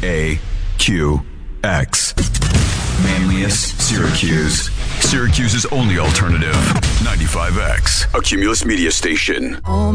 KQX. Manlius, Syracuse. Syracuse's only alternative. 95X, a Cumulus media station.